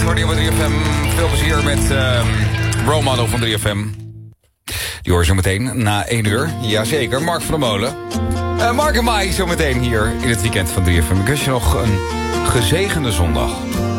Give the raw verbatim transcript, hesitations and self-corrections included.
hoorde je op drie F M. Veel plezier met uh, Role Model van drie F M. Die hoor je zo meteen na één uur. Jazeker, Mark van der Molen. Uh, Mark en Mai zo meteen hier in het weekend van drie F M. Ik wens je nog een gezegende zondag.